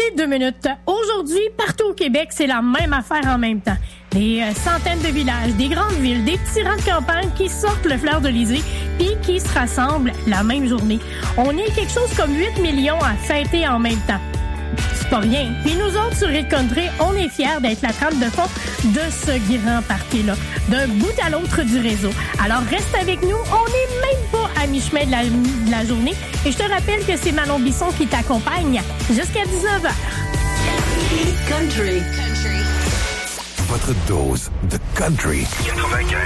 2 minutes. Aujourd'hui, partout au Québec, c'est la même affaire en même temps. Des centaines de villages, des grandes villes, des petits rangs de campagne qui sortent le fleur-de-lysée puis qui se rassemblent la même journée. On est quelque chose comme 8 millions à fêter en même temps. C'est pas rien. Puis nous autres, sur Hit Country, on est fiers d'être la trame de fond de ce grand party-là, d'un bout à l'autre du réseau. Alors reste avec nous, on n'est même pas à mi-chemin de la journée. Et je te rappelle que c'est Manon Bisson qui t'accompagne jusqu'à 19h. Hit Country. Votre dose de country. 95.